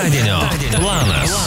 Penktadienio planas.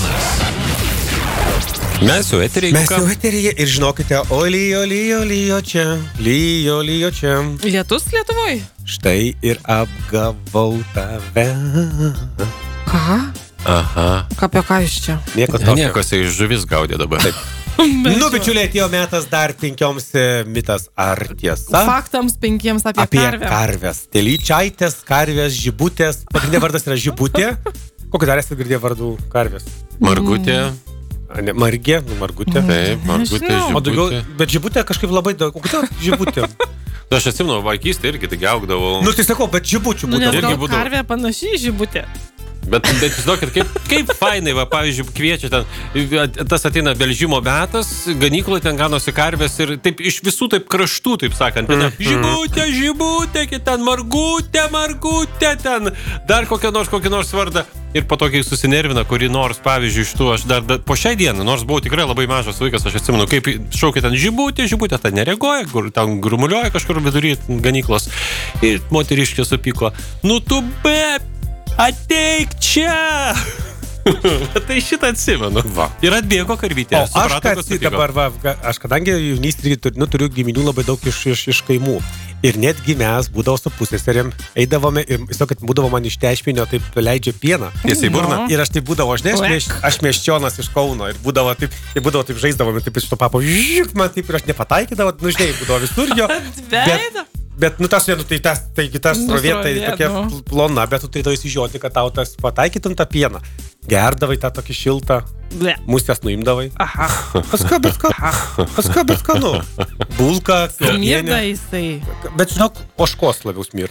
Mes jau eteryje ir žinokite, o lyjo čia, lyjo čia. Lietus Lietuvoje? Štai ir apgavau tave. Ką? Aha. Apie ką iš čia? Niekas iš žuvis gaudė dabar. Taip. Bičiuliai, atėjo metas dar 5 mitas ar tiesa. Faktams 5 apie karves. Telyčiaitės, karvės, žibutės. Pagrindinė vardas yra žibutė. Kokį dar esi girdėję vardų karvės? Margutė. Margutė. Taip, margutė, žibutė. Bet žibutė kažkaip labai daug. O kodėl žibutė? Aš atsimenu, vaikystė irgi taigi augdavau. Nu, tai sakau, bet žibutčių būdavo. Nes gal karvė panašiai žibutė. Bet žinokit, kaip fainai, va, pavyzdžiui, kviečia ten, tas ateina Belžimo metas, ganykloje ten ganosi karvės ir taip iš visų taip kraštų, taip sakant, ten žibutė, ten margutė, ten dar kokį nors vardą. Ir po to, kai susinervina, kurį nors, pavyzdžiui, iš tų, aš dar po šiai dieną, nors buvau tikrai labai mažas vaikas, aš atsimenu, kaip šaukia ten žibutė, ten nereaguoja, ten grumuliuoja kažkur vidury ganyklos. Ir moteriškė supyko, nu tu ateik čia! Tai šitą atsimenu. Va. Ir atbėgo karvytė. Aš kadangi jaunystėje turiu giminių labai daug iš kaimų. Ir netgi mes būdavo su pusseserėm, eidavome ir būdavo man iš Tešpinio, taip leidžia pieną. Tiesiai burną. Ir aš taip būdavo, aš miesčionas iš Kauno ir būdavo taip žaisdavome, taip iš to papo, man taip ir aš nepataikydavau, būdavo visur jo. Bet, tas srovė, tai tokia plona, bet tu tai įsižiūrėti, kad tau tas pataikytum tą pieną. Gerdavai tą tokį šiltą, musės nuimdavai. Aha. Paska, bet skanu. Bulka, smirda jisai. Bet žinok, oškos labiau smirda.